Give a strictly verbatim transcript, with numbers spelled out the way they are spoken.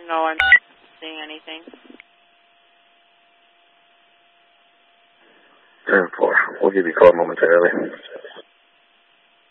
No, I'm not seeing anything. ten four. We'll give you a call momentarily.